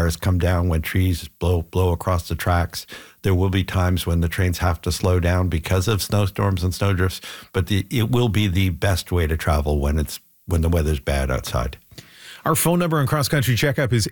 cars come down, when trees blow across the tracks. There will be times when the trains have to slow down because of snowstorms and snowdrifts, but it will be the best way to travel when the weather's bad outside. Our phone number on Cross Country Checkup is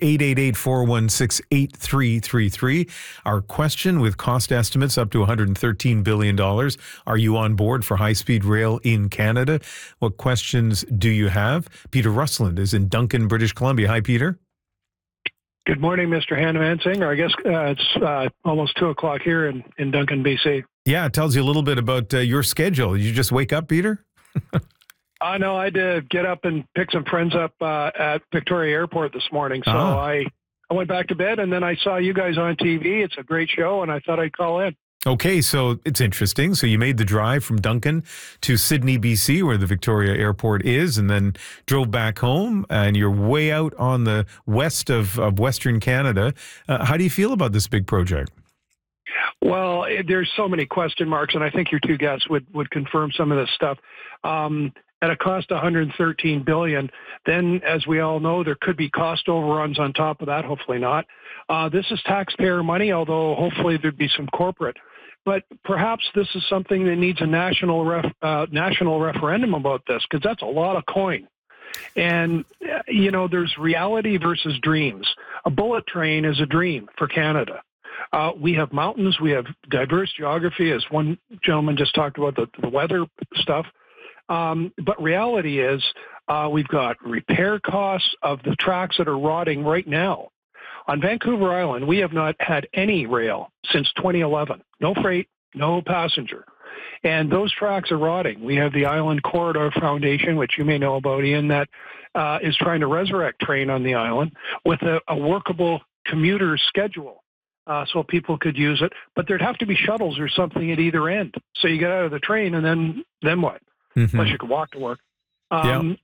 888-416-8333. Our question, with cost estimates up to $113 billion. Are you on board for high-speed rail in Canada? What questions do you have? Peter Rusland is in Duncan, British Columbia. Hi, Peter. Good morning, Mr. Hannemansinger. I guess it's almost 2 o'clock here in Duncan, BC. Yeah, it tells you a little bit about your schedule. You just wake up, Peter? No, I had to get up and pick some friends up at Victoria Airport this morning. So I went back to bed, and then I saw you guys on TV. It's a great show, and I thought I'd call in. Okay, so it's interesting. So you made the drive from Duncan to Sydney, BC, where the Victoria Airport is, and then drove back home, and you're way out on the west of Western Canada. How do you feel about this big project? Well, there's so many question marks, and I think your two guests would confirm some of this stuff. At a cost of $113 billion, then, as we all know, there could be cost overruns on top of that. Hopefully not. This is taxpayer money, although hopefully there'd be some corporate. But perhaps this is something that needs a national referendum about this, because that's a lot of coin. And, there's reality versus dreams. A bullet train is a dream for Canada. We have mountains. We have diverse geography, as one gentleman just talked about, the weather stuff. But reality is we've got repair costs of the tracks that are rotting right now. On Vancouver Island, we have not had any rail since 2011. No freight, no passenger. And those tracks are rotting. We have the Island Corridor Foundation, which you may know about, Ian, that is trying to resurrect train on the island with a workable commuter schedule so people could use it. But there'd have to be shuttles or something at either end. So you get out of the train, and then what? Mm-hmm. Unless you could walk to work. And,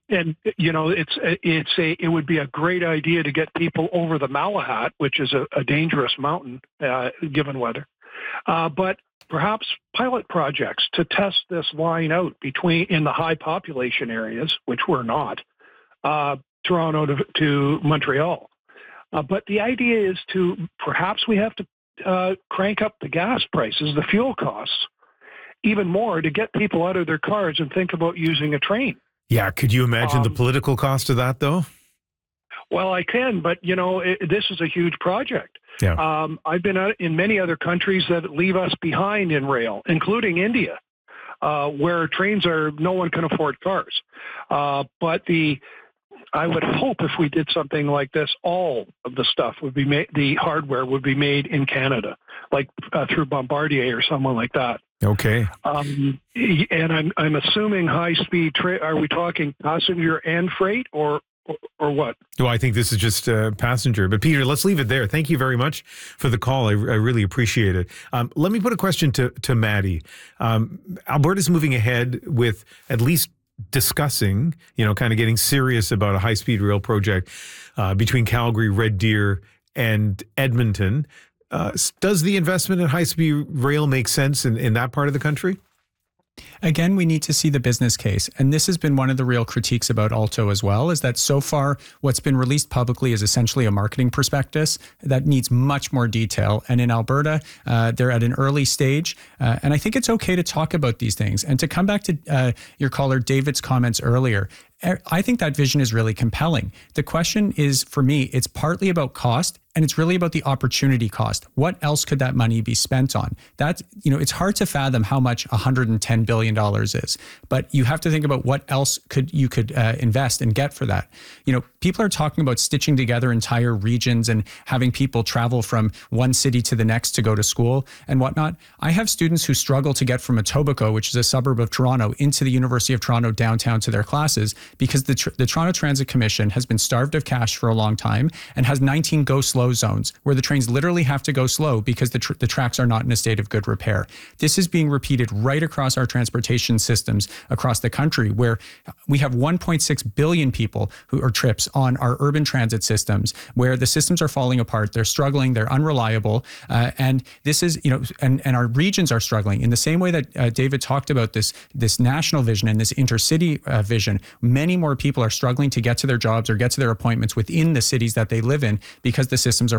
it would be a great idea to get people over the Malahat, which is a dangerous mountain, given weather. But perhaps pilot projects to test this line out in the high population areas, which we're not, Toronto to Montreal. But the idea is perhaps we have to crank up the gas prices, the fuel costs, even more to get people out of their cars and think about using a train. Yeah, could you imagine the political cost of that, though? Well, I can, but, this is a huge project. Yeah. I've been in many other countries that leave us behind in rail, including India, where trains no one can afford cars. But I would hope if we did something like this, all of the stuff would be made, the hardware would be made in Canada, like through Bombardier or someone like that. Okay. And I'm assuming high-speed are we talking passenger and freight or what? Well, I think this is just passenger. But Peter, let's leave it there. Thank you very much for the call. I really appreciate it. Let me put a question to Maddie. Alberta's moving ahead with at least discussing, kind of getting serious about a high-speed rail project between Calgary, Red Deer, and Edmonton. Does the investment in high-speed rail make sense in that part of the country? Again, we need to see the business case. And this has been one of the real critiques about Alto as well, is that so far what's been released publicly is essentially a marketing prospectus that needs much more detail. And in Alberta, they're at an early stage. And I think it's okay to talk about these things. And to come back to your caller David's comments earlier, I think that vision is really compelling. The question is, for me, it's partly about cost, and it's really about the opportunity cost. What else could that money be spent on? That's, it's hard to fathom how much $110 billion is, but you have to think about what else you could invest and get for that. People are talking about stitching together entire regions and having people travel from one city to the next to go to school and whatnot. I have students who struggle to get from Etobicoke, which is a suburb of Toronto, into the University of Toronto downtown to their classes because the Toronto Transit Commission has been starved of cash for a long time and has 19 go-slow zones where the trains literally have to go slow because the tracks are not in a state of good repair. This is being repeated right across our transportation systems across the country, where we have 1.6 billion people who are trips on our urban transit systems, where the systems are falling apart, they're struggling, they're unreliable, and this is, and our regions are struggling in the same way that David talked about this national vision and this intercity vision. Many more people are struggling to get to their jobs or get to their appointments within the cities that they live in because the systems are